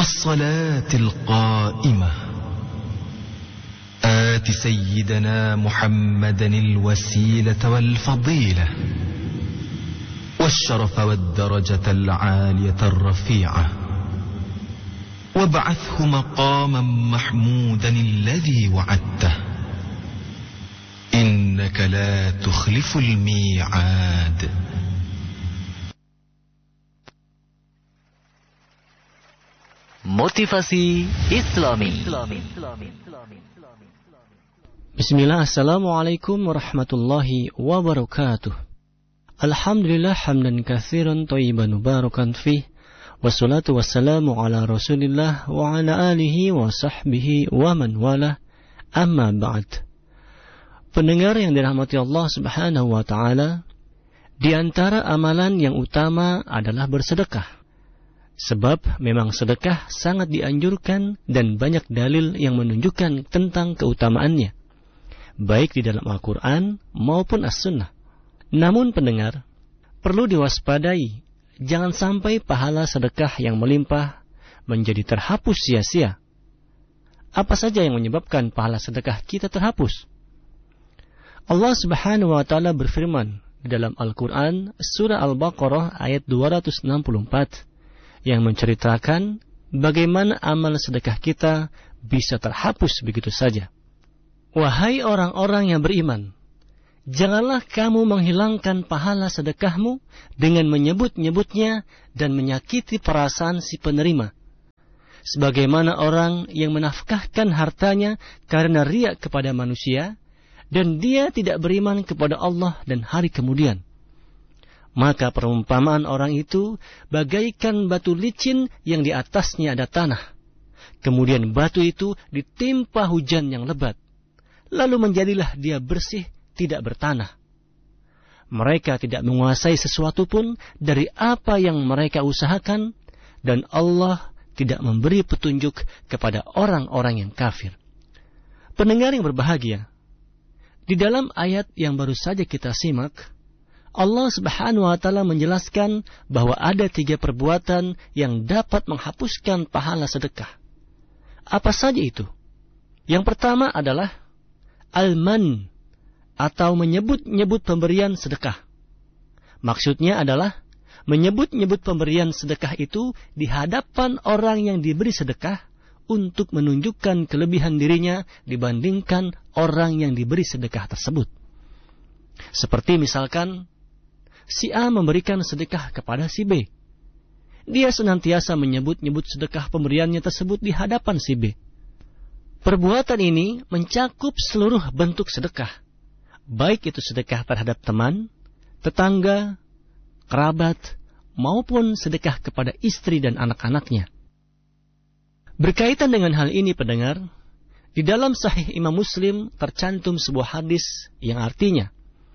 والصلاة القائمة آت سيدنا محمدا الوسيلة والفضيلة والشرف والدرجة العالية الرفيعة وابعثه مقاما محمودا الذي وعدته إنك لا تخلف الميعاد. Motivasi Islami. Bismillah, assalamualaikum warahmatullahi wabarakatuh. Alhamdulillah hamdan katsiran thayyiban mubarakan fih. Wassalatu wassalamu ala Rasulillah wa ala alihi wa sahbihi wa man wala. Amma ba'd. Pendengar yang dirahmati Allah Subhanahu wa taala, di antara amalan yang utama adalah bersedekah. Sebab memang sedekah sangat dianjurkan dan banyak dalil yang menunjukkan tentang keutamaannya, baik di dalam Al-Quran maupun As-Sunnah. Namun pendengar, perlu diwaspadai, jangan sampai pahala sedekah yang melimpah menjadi terhapus sia-sia. Apa saja yang menyebabkan pahala sedekah kita terhapus? Allah Subhanahu wa taala berfirman di dalam Al-Quran surah Al-Baqarah ayat 264 yang menceritakan bagaimana amal sedekah kita bisa terhapus begitu saja. Wahai orang-orang yang beriman, janganlah kamu menghilangkan pahala sedekahmu dengan menyebut-nyebutnya dan menyakiti perasaan si penerima. Sebagaimana orang yang menafkahkan hartanya karena riya kepada manusia, dan dia tidak beriman kepada Allah dan hari kemudian. Maka perumpamaan orang itu bagaikan batu licin yang di atasnya ada tanah. Kemudian batu itu ditimpa hujan yang lebat. Lalu menjadilah dia bersih, tidak bertanah. Mereka tidak menguasai sesuatu pun dari apa yang mereka usahakan, dan Allah tidak memberi petunjuk kepada orang-orang yang kafir. Pendengar yang berbahagia, di dalam ayat yang baru saja kita simak, Allah Subhanahu wa taala menjelaskan bahwa ada 3 perbuatan yang dapat menghapuskan pahala sedekah. Apa saja itu? Yang pertama adalah al-man, atau menyebut-nyebut pemberian sedekah. Maksudnya adalah menyebut-nyebut pemberian sedekah itu di hadapan orang yang diberi sedekah untuk menunjukkan kelebihan dirinya dibandingkan orang yang diberi sedekah tersebut. Seperti misalkan si A memberikan sedekah kepada si B. Dia senantiasa menyebut-nyebut sedekah pemberiannya tersebut di hadapan si B. Perbuatan ini mencakup seluruh bentuk sedekah, baik itu sedekah terhadap teman, tetangga, kerabat, maupun sedekah kepada istri dan anak-anaknya. Berkaitan dengan hal ini pendengar, di dalam Sahih Imam Muslim tercantum sebuah hadis yang artinya,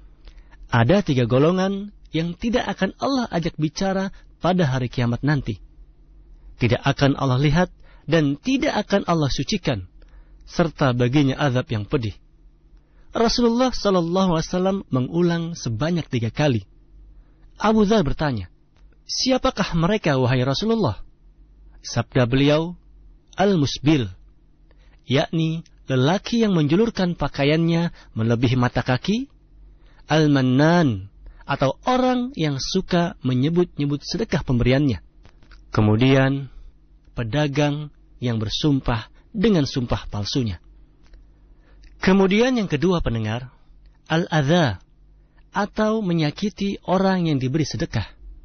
ada 3 golongan yang tidak akan Allah ajak bicara pada hari kiamat nanti. Tidak akan Allah lihat dan tidak akan Allah sucikan, serta baginya azab yang pedih. Rasulullah SAW mengulang sebanyak 3 kali. Abu Dzar bertanya, siapakah mereka wahai Rasulullah? Sabda beliau, al-musbil, yakni lelaki yang menjulurkan pakaiannya melebihi mata kaki, al-mannan, atau orang yang suka menyebut-nyebut sedekah pemberiannya. Kemudian, pedagang yang bersumpah dengan sumpah palsunya. Kemudian yang kedua pendengar, al-adha, atau menyakiti orang yang diberi sedekah,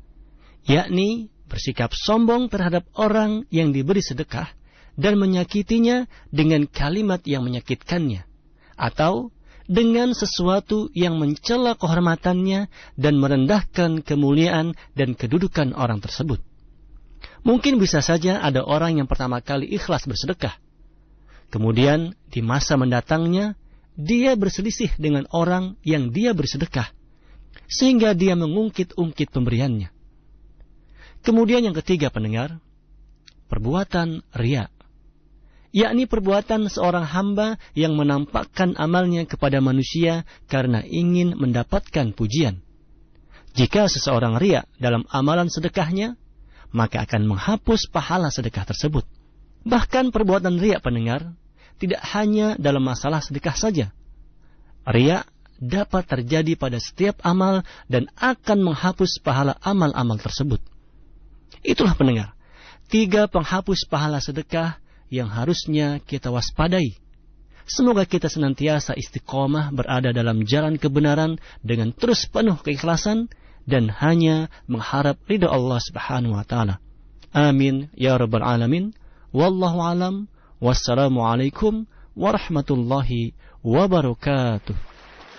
yakni bersikap sombong terhadap orang yang diberi sedekah dan menyakitinya dengan kalimat yang menyakitkannya, atau dengan sesuatu yang mencela kehormatannya dan merendahkan kemuliaan dan kedudukan orang tersebut. Mungkin bisa saja ada orang yang pertama kali ikhlas bersedekah. Kemudian di masa mendatangnya, dia berselisih dengan orang yang dia bersedekah, sehingga dia mengungkit-ungkit pemberiannya. Kemudian yang ketiga pendengar, perbuatan riya, yakni perbuatan seorang hamba yang menampakkan amalnya kepada manusia karena ingin mendapatkan pujian. Jika seseorang riya dalam amalan sedekahnya, maka akan menghapus pahala sedekah tersebut. Bahkan perbuatan riya, pendengar, tidak hanya dalam masalah sedekah saja. Riya dapat terjadi pada setiap amal dan akan menghapus pahala amal-amal tersebut. Itulah, pendengar, 3 penghapus pahala sedekah yang harusnya kita waspadai. Semoga kita senantiasa istiqomah berada dalam jalan kebenaran dengan terus penuh keikhlasan dan hanya mengharap ridha Allah Subhanahu wa taala. Amin ya rabbal alamin. Wallahu alam. Wassalamualaikum warahmatullahi wabarakatuh.